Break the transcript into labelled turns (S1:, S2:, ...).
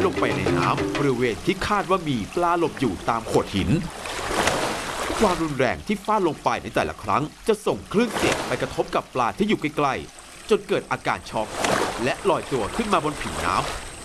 S1: ลงไปในน้ำบริเวณที่คาดว่ามีปลาหลบอยู่ตามโขดหินความรุนแรงที่ฟาดลงไปในแต่ละครั้งจะส่งคลื่นเสียงไปกระทบกับปลาที่อยู่ใกล้ๆจนเกิดอาการช็อกและลอยตัวขึ้นมาบนผิวน้